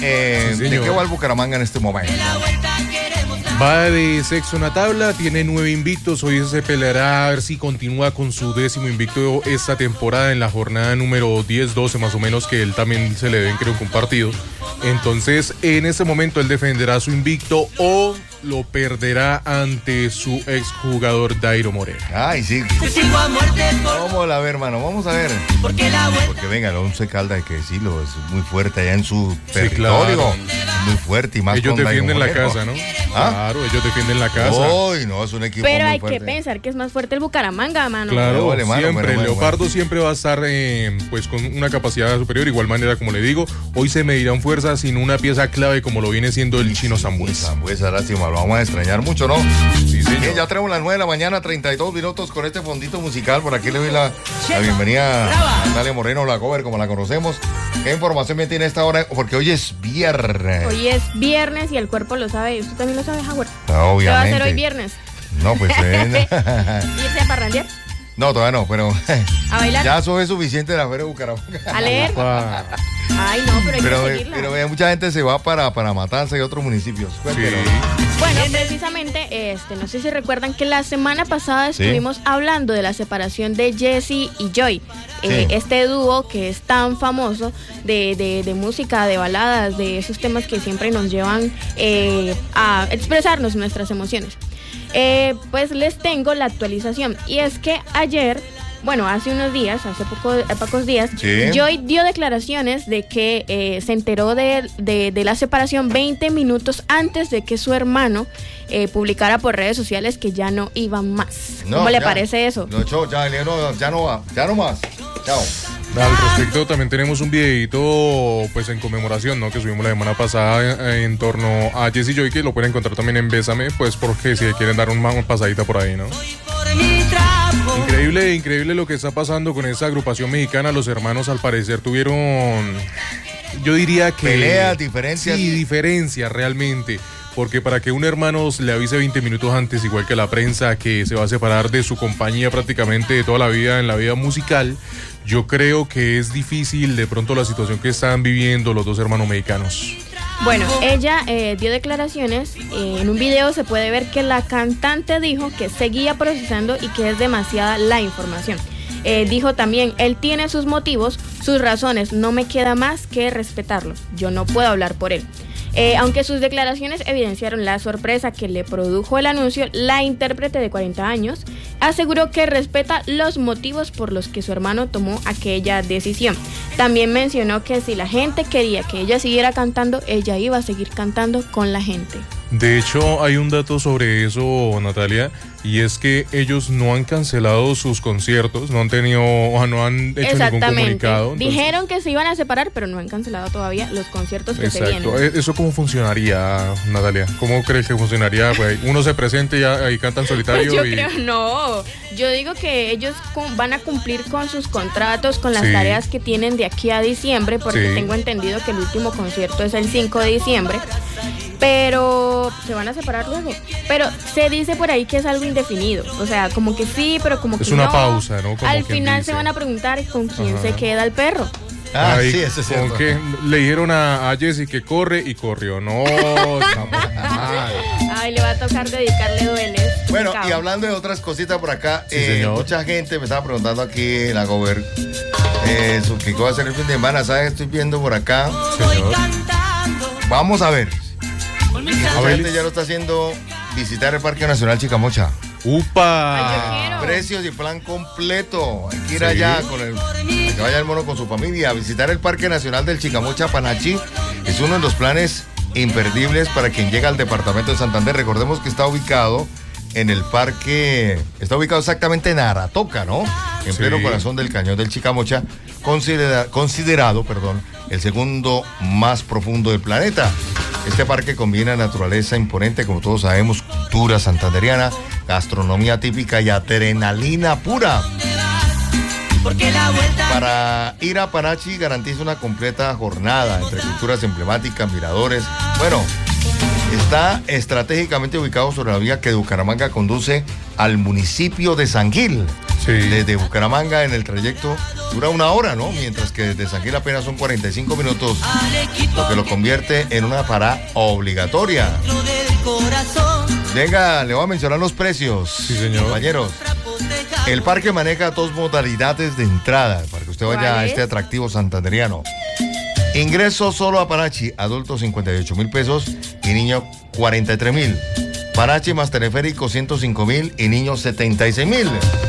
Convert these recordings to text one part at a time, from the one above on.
¿de qué va el Bucaramanga en este momento? Va de sexto en la tabla, tiene 9 invictos, hoy se peleará a ver si continúa con su 10º invicto esta temporada en la jornada número 10-12 más o menos, que él también se le deben creo que un partido. Entonces en este momento él defenderá su invicto o lo perderá ante su exjugador Dairo Moreno. Ay, sí. Vamos a ver, hermano, vamos a ver. Porque venga, el Once Caldas, hay que decirlo, es muy fuerte allá en su territorio. Claro. Muy fuerte y más ellos con defienden la casa, ¿no? ¿Ah? Claro, ellos defienden la casa. Uy, no, es un equipo pero muy hay fuerte. que pensar que es más fuerte el Bucaramanga, mano. Claro, vale, mano, siempre. bueno, Leopardo siempre va a estar pues con una capacidad superior. Igual manera, como le digo, hoy se medirán fuerzas sin una pieza clave como lo viene siendo el Chino Sambuesa. Sambuesa, lástima, lo vamos a extrañar mucho, ¿no? Sí, señor. Bien, ya tenemos las 9 de la mañana, 32 minutos con este fondito musical. Por aquí le doy la bienvenida a Natalia Moreno, la cover, como la conocemos. ¿Qué información me tiene esta hora? Porque hoy es viernes. Hoy es viernes y el cuerpo lo sabe. ¿Usted también lo sabe, Howard? Obviamente. ¿Qué va a hacer hoy viernes? No, pues... ¿Irse a parrandear? No, todavía no, pero... ¿A bailar? Ya eso es suficiente de la Feria de Bucaramanga. ¿A leer? Ay, no, pero hay que seguirla. Pero mucha gente se va para Matanza y otros municipios. Sí. Bueno, precisamente, no sé si recuerdan que la semana pasada estuvimos hablando de la separación de Jesse y Joy. Este dúo que es tan famoso de música, de baladas, de esos temas que siempre nos llevan a expresarnos nuestras emociones. Pues les tengo la actualización. Y es que ayer, bueno, hace unos días, pocos días, Joy dio declaraciones de que se enteró de la separación 20 minutos antes de que su hermano publicara por redes sociales que ya no iban más. ¿Cómo le parece eso? Lo echó, ya no va, ya no más. Chao. Al respecto también tenemos un videito pues en conmemoración, ¿no? Que subimos la semana pasada en torno a Jesse Joy, que lo pueden encontrar también en Bésame, pues porque si quieren dar una pasadita por ahí, ¿no? Increíble lo que está pasando con esa agrupación mexicana. Los hermanos al parecer tuvieron, yo diría que... Peleas, diferencias. Sí, diferencias realmente. Porque para que un hermano le avise 20 minutos antes, igual que la prensa, que se va a separar de su compañía prácticamente de toda la vida en la vida musical, yo creo que es difícil de pronto la situación que están viviendo los dos hermanos mexicanos. Bueno, ella dio declaraciones, en un video se puede ver que la cantante dijo que seguía procesando y que es demasiada la información. Dijo también, él tiene sus motivos, sus razones, no me queda más que respetarlos, yo no puedo hablar por él. Aunque sus declaraciones evidenciaron la sorpresa que le produjo el anuncio, la intérprete de 40 años aseguró que respeta los motivos por los que su hermano tomó aquella decisión. También mencionó que si la gente quería que ella siguiera cantando, ella iba a seguir cantando con la gente. De hecho, hay un dato sobre eso, Natalia, y es que ellos no han cancelado sus conciertos, no han hecho ningún comunicado. Entonces... Dijeron que se iban a separar, pero no han cancelado todavía los conciertos que se vienen. ¿Eso cómo funcionaría, Natalia? ¿Cómo crees que funcionaría? Pues uno se presente y ahí cantan solitario. Pues yo digo que ellos van a cumplir con sus contratos, con las tareas que tienen de aquí a diciembre, porque tengo entendido que el último concierto es el 5 de diciembre. Pero se van a separar luego. Pero se dice por ahí que es algo indefinido. O sea, como que sí, pero como que no. Es una pausa, ¿no? Como al final se van a preguntar con quién se queda el perro. Sí, eso es cierto. Como que le dijeron a Jesse que corre y corrió. No, Ay, le va a tocar dedicarle dueles. Bueno, y hablando de otras cositas por acá, mucha gente me estaba preguntando aquí en la Gober qué va a hacer el fin de semana. ¿Sabes? Estoy viendo por acá. Señor. Vamos a ver. Mucha gente ya lo está haciendo, visitar el Parque Nacional Chicamocha. ¡Upa! Precios y plan completo. Hay que ir allá que vaya el mono con su familia a visitar el Parque Nacional del Chicamocha Panachi. Es uno de los planes imperdibles para quien llega al departamento de Santander. Recordemos que está ubicado en el parque, está ubicado exactamente en Aratoca, ¿no? En pleno corazón del cañón del Chicamocha, considerado, el segundo más profundo del planeta. Este parque combina naturaleza imponente, como todos sabemos, cultura santanderiana, gastronomía típica y adrenalina pura. Para ir a Panachi garantiza una completa jornada entre culturas emblemáticas, miradores. Bueno, está estratégicamente ubicado sobre la vía que de Bucaramanga conduce al municipio de San Gil. Sí. Desde Bucaramanga en el trayecto dura 1 hora, ¿no? Mientras que desde San Gil apenas son 45 minutos, lo que lo convierte en una parada obligatoria. Venga, le voy a mencionar los precios, sí, señor. Compañeros. El parque maneja 2 modalidades de entrada para que usted vaya a este atractivo santanderiano. Ingreso solo a Panachi, adultos 58.000 pesos y niños 43.000. Panachi más teleférico 105.000 y niños 76.000.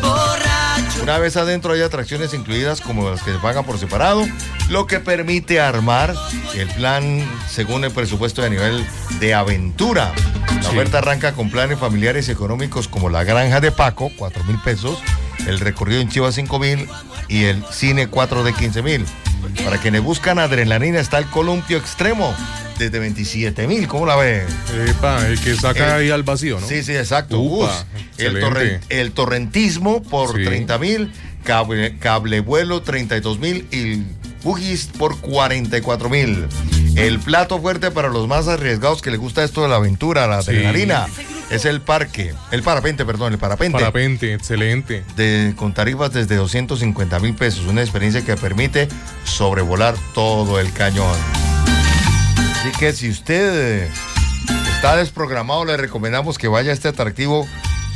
Una vez adentro hay atracciones incluidas como las que se pagan por separado, lo que permite armar el plan según el presupuesto de nivel de aventura. La oferta arranca con planes familiares y económicos como la Granja de Paco, 4.000 pesos, el recorrido en Chiva 5.000 y el cine 4 de 15.000. Para quienes buscan adrenalina está el columpio extremo desde 27.000, ¿cómo la ve? Epa, el que saca ahí al vacío, ¿no? Sí, exacto. Upa, el torrentismo por 30.000, cable vuelo 32.000 y el bugis por 44.000. El plato fuerte para los más arriesgados que les gusta esto de la aventura, la adrenalina, es el parapente. Parapente, excelente. Con tarifas desde 250.000 pesos, una experiencia que permite sobrevolar todo el cañón. Así que si usted está desprogramado, le recomendamos que vaya a este atractivo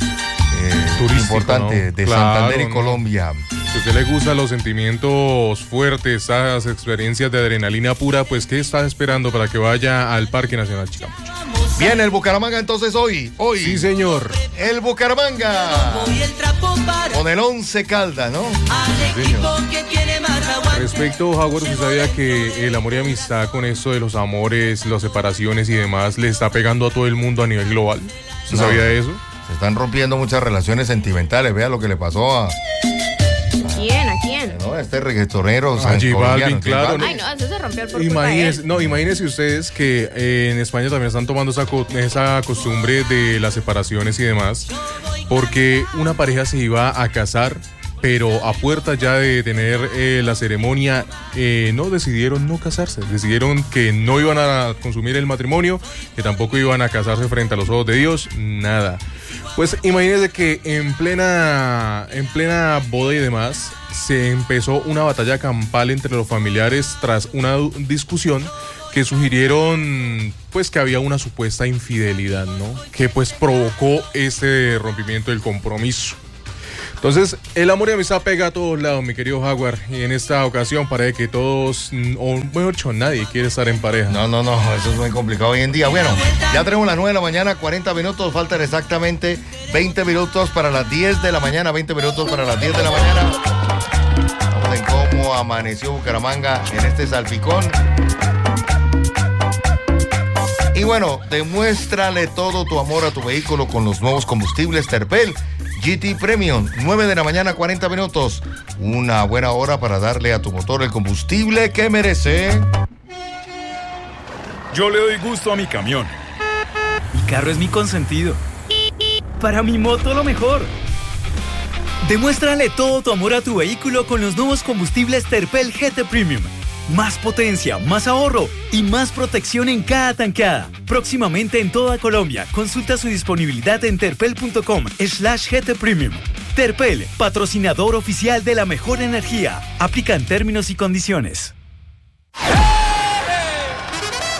importante, ¿no? De Santander y Colombia. Si a usted le gustan los sentimientos fuertes, esas experiencias de adrenalina pura, pues ¿qué está esperando para que vaya al Parque Nacional Chicamocha? Bien, el Bucaramanga entonces hoy. Sí, señor. El Bucaramanga. Con el 11 Caldas, ¿no? Sí, señor. Respecto, Jaguar, ¿usted sabía que el amor y amistad con esto de los amores, las separaciones y demás le está pegando a todo el mundo a nivel global? ¿Usted sabía eso? Se están rompiendo muchas relaciones sentimentales. Vea lo que le pasó a... ¿Quién? ¿A quién? No, este reggaetonero. J Balvin, claro. Ay, no, eso se rompió por culpa de él. Imagínense ustedes que en España también están tomando esa costumbre de las separaciones y demás, porque una pareja se iba a casar, pero a puerta ya de tener la ceremonia, decidieron no casarse, decidieron que no iban a consumir el matrimonio, que tampoco iban a casarse frente a los ojos de Dios, nada. Pues imagínense que en plena boda y demás, se empezó una batalla campal entre los familiares tras una discusión que sugirieron pues que había una supuesta infidelidad, ¿no? Que pues provocó este rompimiento del compromiso. Entonces, el amor y amistad pega a todos lados, mi querido Jaguar. Y en esta ocasión parece que todos, o mejor dicho, nadie quiere estar en pareja. No, eso es muy complicado hoy en día. Bueno, ya tenemos las 9 de la mañana, 40 minutos. Faltan exactamente 20 minutos para las 10 de la mañana. 20 minutos para las 10 de la mañana. Vamos en cómo amaneció Bucaramanga en este salpicón. Y bueno, demuéstrale todo tu amor a tu vehículo con los nuevos combustibles Terpel GT Premium, 9 de la mañana, 40 minutos. Una buena hora para darle a tu motor el combustible que merece. Yo le doy gusto a mi camión. Mi carro es mi consentido. Para mi moto lo mejor. Demuéstrale todo tu amor a tu vehículo con los nuevos combustibles Terpel GT Premium. Más potencia, más ahorro y más protección en cada tanqueada. Próximamente en toda Colombia. Consulta su disponibilidad en terpel.com/GT Premium. Terpel, patrocinador oficial de la mejor energía. Aplican términos y condiciones.